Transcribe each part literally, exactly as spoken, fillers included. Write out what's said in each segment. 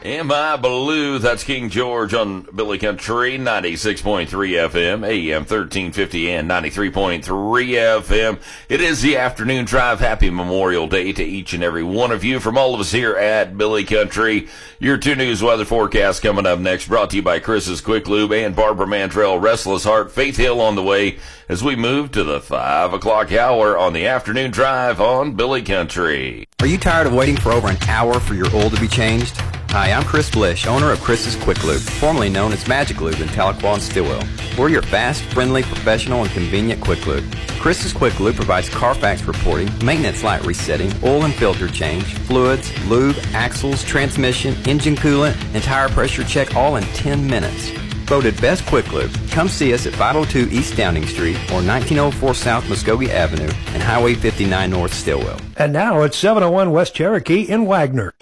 Am I Blue? That's King George on Billy Country, ninety-six point three F M, A M thirteen fifty and ninety-three point three F M. It is the afternoon drive. Happy Memorial Day to each and every one of you. From all of us here at Billy Country, your two news weather forecast coming up next, brought to you by Chris's Quick Lube and Barbara Mantrell, Restless Heart, Faith Hill on the way as we move to the five o'clock hour on the afternoon drive on Billy Country. Are you tired of waiting for over an hour for your oil to be changed? Hi, I'm Chris Blish, owner of Chris's Quick Lube, formerly known as Magic Lube in Tahlequah and Stillwell. We're your fast, friendly, professional, and convenient Quick Lube. Chris's Quick Lube provides Carfax reporting, maintenance light resetting, oil and filter change, fluids, lube, axles, transmission, engine coolant, and tire pressure check all in ten minutes. Voted Best Quick Lube. Come see us at five oh two East Downing Street or nineteen oh four South Muskogee Avenue and Highway fifty-nine North Stillwell. And now it's seven oh one West Cherokee in Wagner.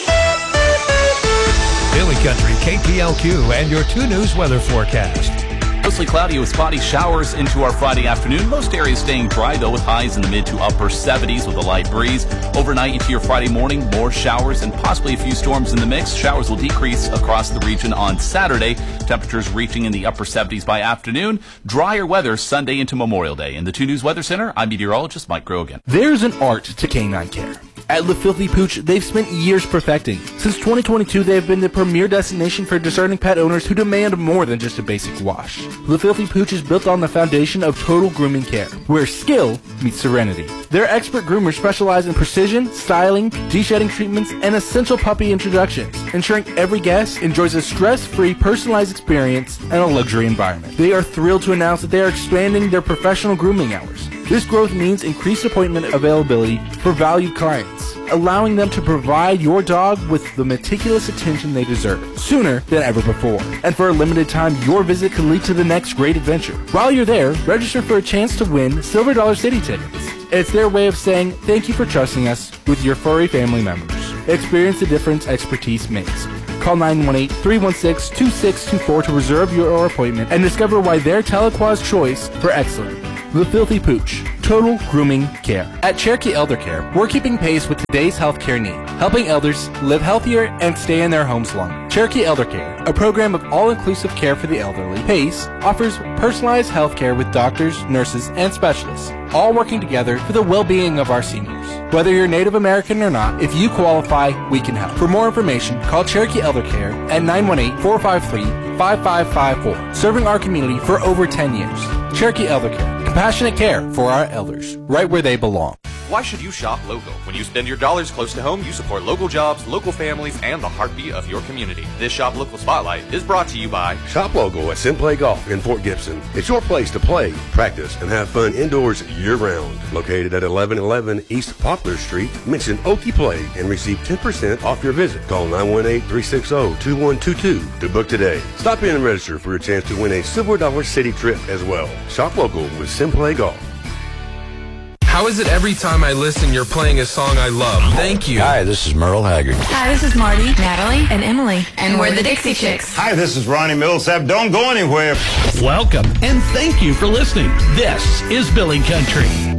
Billy Country, K P L Q, and your two news weather forecast. Mostly cloudy with spotty showers into our Friday afternoon. Most areas staying dry, though, with highs in the mid to upper seventies with a light breeze. Overnight into your Friday morning, more showers and possibly a few storms in the mix. Showers will decrease across the region on Saturday. Temperatures reaching in the upper seventies by afternoon. Drier weather Sunday into Memorial Day. In the two news Weather Center, I'm meteorologist Mike Grogan. There's an art to canine care. At Le Filthy Pooch, they've spent years perfecting. Since twenty twenty-two, they have been the premier destination for discerning pet owners who demand more than just a basic wash. Le Filthy Pooch is built on the foundation of total grooming care, where skill meets serenity. Their expert groomers specialize in precision, styling, de-shedding treatments, and essential puppy introductions, ensuring every guest enjoys a stress-free, personalized experience and a luxury environment. They are thrilled to announce that they are expanding their professional grooming hours. This growth means increased appointment availability for valued clients, allowing them to provide your dog with the meticulous attention they deserve, sooner than ever before. And for a limited time, your visit could lead to the next great adventure. While you're there, register for a chance to win Silver Dollar City tickets. It's their way of saying thank you for trusting us with your furry family members. Experience the difference expertise makes. Call nine one eight, three one six, two six two four to reserve your appointment and discover why they're Tahlequah's choice for excellence. The Filthy Pooch, total grooming care. At Cherokee Elder Care, we're keeping pace with today's healthcare need, helping elders live healthier and stay in their homes longer. Cherokee Elder Care, a program of all-inclusive care for the elderly, PACE, offers personalized health care with doctors, nurses, and specialists, all working together for the well-being of our seniors. Whether you're Native American or not, if you qualify, we can help. For more information, call Cherokee Elder Care at nine one eight, four five three, five five five four, serving our community for over ten years. Cherokee Elder Care, compassionate care for our elders, right where they belong. Why should you shop local? When you spend your dollars close to home, you support local jobs, local families, and the heartbeat of your community. This Shop Local Spotlight is brought to you by Shop Local at Simplay Golf in Fort Gibson. It's your place to play, practice, and have fun indoors year-round. Located at eleven eleven East Poplar Street, mention Okie Play and receive ten percent off your visit. Call nine one eight, three six zero, two one two two to book today. Stop in and register for a chance to win a Silver Dollar City trip as well. Shop Local with Simplay Golf. How is it every time I listen you're playing a song I love? Thank you. Hi, this is Merle Haggard. Hi, this is Marty, Natalie, and Emily. And we're the Dixie Chicks. Hi, this is Ronnie Millsap. Don't go anywhere. Welcome, and thank you for listening. This is Billy Country.